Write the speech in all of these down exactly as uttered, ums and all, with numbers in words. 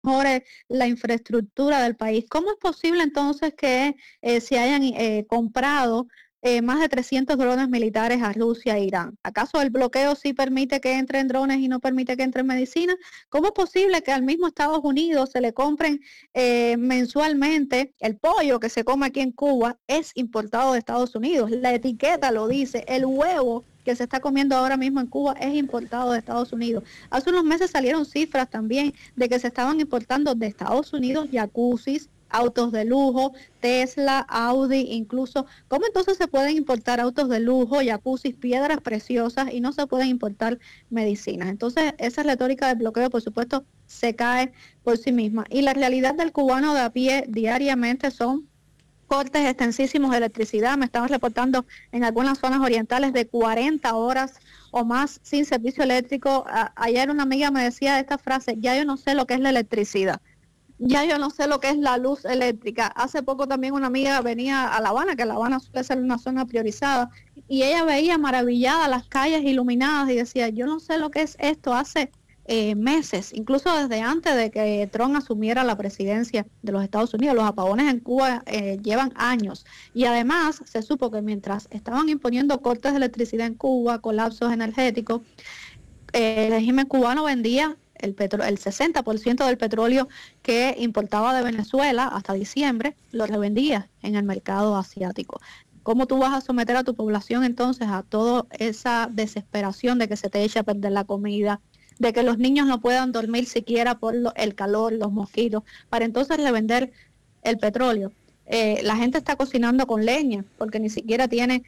mejore la infraestructura del país. ¿Cómo es posible entonces que eh, se hayan eh, comprado eh, más de trescientos drones militares a Rusia e Irán? ¿Acaso el bloqueo sí permite que entren drones y no permite que entren medicinas? ¿Cómo es posible que al mismo Estados Unidos se le compren eh, mensualmente el pollo que se come aquí en Cuba es importado de Estados Unidos? La etiqueta lo dice, el huevo que se está comiendo ahora mismo en Cuba es importado de Estados Unidos. Hace unos meses salieron cifras también de que se estaban importando de Estados Unidos jacuzzis, autos de lujo, Tesla, Audi, incluso. ¿Cómo entonces se pueden importar autos de lujo, jacuzzis, piedras preciosas y no se pueden importar medicinas? Entonces, esa retórica del bloqueo, por supuesto, se cae por sí misma. Y la realidad del cubano de a pie diariamente son cortes extensísimos de electricidad. Me estaban reportando en algunas zonas orientales de cuarenta horas o más sin servicio eléctrico. A, ayer una amiga me decía esta frase: ya yo no sé lo que es la electricidad, ya yo no sé lo que es la luz eléctrica. Hace poco también una amiga venía a La Habana, que La Habana suele ser una zona priorizada, y ella veía maravillada las calles iluminadas y decía: yo no sé lo que es esto. Hace eh, meses, incluso desde antes de que Trump asumiera la presidencia de los Estados Unidos, los apagones en Cuba eh, llevan años. Y además se supo que mientras estaban imponiendo cortes de electricidad en Cuba, colapsos energéticos, eh, el régimen cubano vendía el, petro el sesenta por ciento del petróleo que importaba de Venezuela hasta diciembre, lo revendía en el mercado asiático. ¿Cómo tú vas a someter a tu población entonces a toda esa desesperación de que se te eche a perder la comida, de que los niños no puedan dormir siquiera por lo, el calor, los mosquitos, para entonces revender el petróleo? Eh, la gente está cocinando con leña porque ni siquiera tiene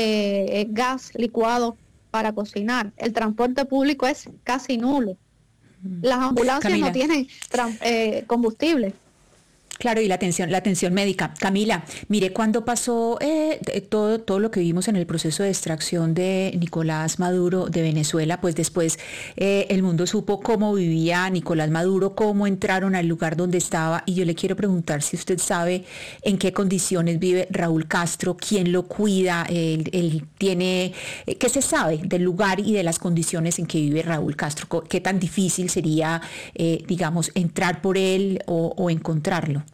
eh, gas licuado para cocinar. El transporte público es casi nulo. Las ambulancias no Camila. tienen eh, combustible. Claro, y la atención, la atención médica. Camila, mire, cuando pasó eh, todo, todo lo que vimos en el proceso de extracción de Nicolás Maduro de Venezuela, pues después eh, el mundo supo cómo vivía Nicolás Maduro, cómo entraron al lugar donde estaba, y yo le quiero preguntar si usted sabe en qué condiciones vive Raúl Castro, quién lo cuida, él, él tiene, eh, qué se sabe del lugar y de las condiciones en que vive Raúl Castro, qué tan difícil sería, eh, digamos, entrar por él o, o encontrarlo.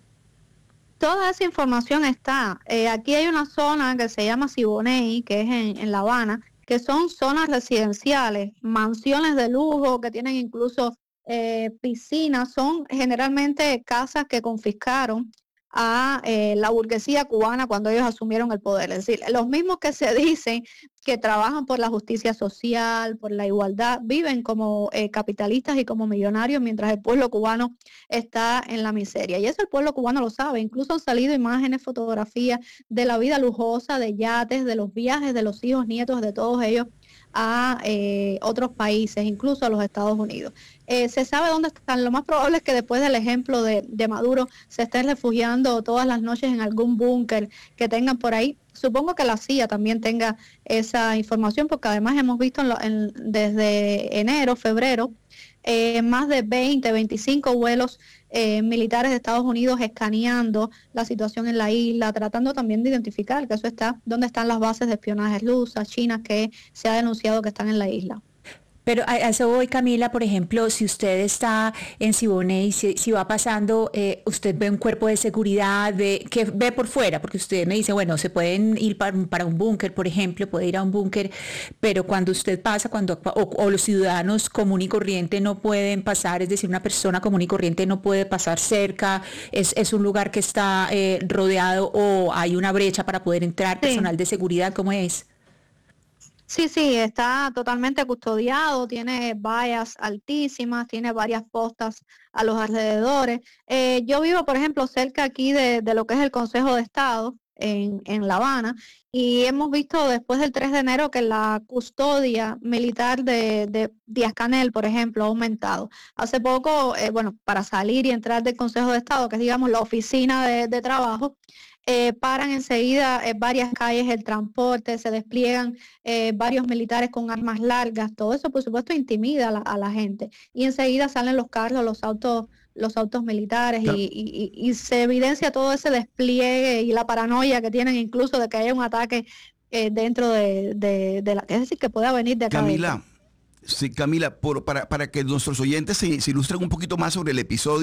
Toda esa información está. Eh, aquí hay una zona que se llama Siboney, que es en, en La Habana, que son zonas residenciales, mansiones de lujo que tienen incluso eh, piscinas. Son generalmente casas que confiscaron a eh, la burguesía cubana cuando ellos asumieron el poder. Es decir, los mismos que se dicen que trabajan por la justicia social, por la igualdad, viven como eh, capitalistas y como millonarios, mientras el pueblo cubano está en la miseria. Y eso el pueblo cubano lo sabe. Incluso han salido imágenes, fotografías de la vida lujosa, de yates, de los viajes de los hijos, nietos, de todos ellos a eh, otros países, incluso a los Estados Unidos. Eh, se sabe dónde están. Lo más probable es que después del ejemplo de, de Maduro se estén refugiando todas las noches en algún búnker que tengan por ahí. Supongo que la C I A también tenga esa información, porque además hemos visto en lo, en, desde enero, febrero, eh, más de veinte, veinticinco vuelos eh, militares de Estados Unidos escaneando la situación en la isla, tratando también de identificar que eso está, dónde están las bases de espionaje rusas, chinas, que se ha denunciado que están en la isla. Pero a eso voy, Camila, por ejemplo, si usted está en Siboney, si, si va pasando, eh, usted ve un cuerpo de seguridad, ve, que ve por fuera, porque usted me dice, bueno, se pueden ir para, para un búnker, por ejemplo, puede ir a un búnker, pero cuando usted pasa, cuando o, o los ciudadanos común y corriente no pueden pasar, es decir, una persona común y corriente no puede pasar cerca, es, es un lugar que está eh, rodeado o hay una brecha para poder entrar, Sí. personal de seguridad, ¿cómo es? Sí, sí, está totalmente custodiado, tiene vallas altísimas, tiene varias postas a los alrededores. Eh, yo vivo, por ejemplo, cerca aquí de, de lo que es el Consejo de Estado en, en La Habana, y hemos visto después del tres de enero que la custodia militar de, de Díaz-Canel, por ejemplo, ha aumentado. Hace poco, eh, bueno, para salir y entrar del Consejo de Estado, que es, digamos, la oficina de, de trabajo, eh, paran enseguida eh, varias calles, el transporte, se despliegan eh, varios militares con armas largas. Todo eso, por supuesto, intimida a la, a la gente. Y enseguida salen los carros, los autos, los autos militares, Ca- y, y, y se evidencia todo ese despliegue y la paranoia que tienen incluso de que haya un ataque eh, dentro de, de, de la... Es decir, que pueda venir de acá adentro. Camila, Sí, Camila, por, para, para que nuestros oyentes se, se ilustren un poquito más sobre el episodio.